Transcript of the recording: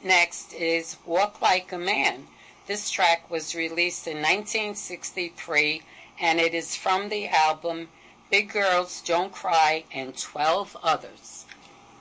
next is Walk Like a Man. This track was released in 1963 and it is from the album Big Girls Don't Cry and 12 Others.